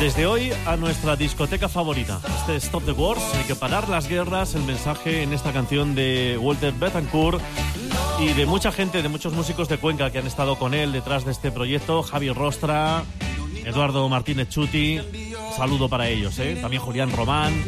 Desde hoy a nuestra discoteca favorita. Este es Stop the Wars, hay que parar las guerras, el mensaje en esta canción de Walter Betancourt y de mucha gente, de muchos músicos de Cuenca que han estado con él detrás de este proyecto. Javi Rostra, Eduardo Martínez Chuti, saludo para ellos, también Julián Román.